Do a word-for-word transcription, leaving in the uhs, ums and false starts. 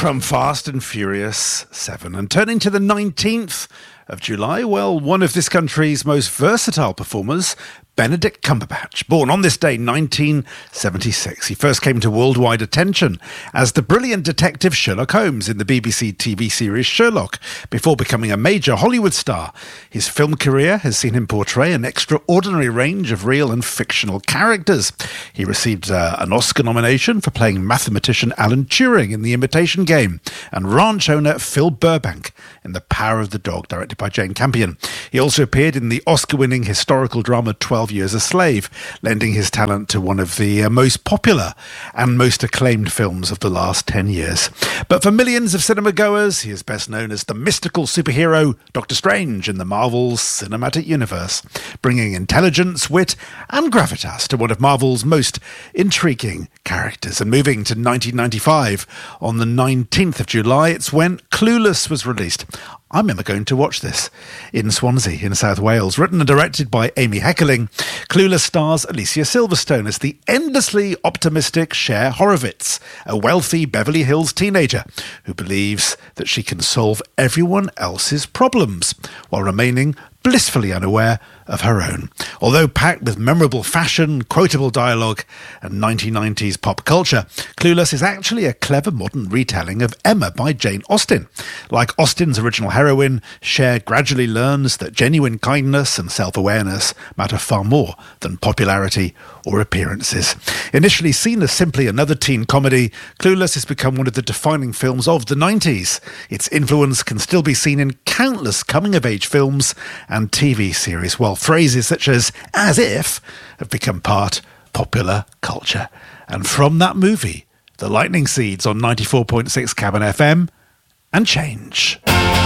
from Fast and Furious seven. And turning to the nineteenth of July, well, one of this country's most versatile performers, Benedict Cumberbatch, born on this day, nineteen seventy-six. He first came to worldwide attention as the brilliant detective Sherlock Holmes in the B B C T V series Sherlock, before becoming a major Hollywood star. His film career has seen him portray an extraordinary range of real and fictional characters. He received uh, an Oscar nomination for playing mathematician Alan Turing in The Imitation Game and ranch owner Phil Burbank in The Power of the Dog, directed by Jane Campion. He also appeared in the Oscar-winning historical drama twelve Years a Slave, lending his talent to one of the uh, most popular and most acclaimed films of the last ten years. But for millions of cinema goers, he is best known as the mystical superhero Doctor Strange in the Marvel's cinematic universe, bringing intelligence, wit and gravitas to one of Marvel's most intriguing characters. And moving to nineteen ninety-five, on the nineteenth of July, it's when Clueless was released. I remember going to watch this in Swansea, in South Wales. Written and directed by Amy Heckerling, Clueless stars Alicia Silverstone as the endlessly optimistic Cher Horowitz, a wealthy Beverly Hills teenager who believes that she can solve everyone else's problems while remaining blissfully unaware of her own. Although packed with memorable fashion, quotable dialogue and nineteen nineties pop culture, Clueless is actually a clever modern retelling of Emma by Jane Austen. Like Austen's original heroine, Cher gradually learns that genuine kindness and self-awareness matter far more than popularity or appearances. Initially seen as simply another teen comedy, Clueless has become one of the defining films of the nineties. Its influence can still be seen in countless coming-of-age films and T V series, while phrases such as "as if" have become part of popular culture. And from that movie, The Lightning Seeds on ninety-four point six Cabin F M, and Change.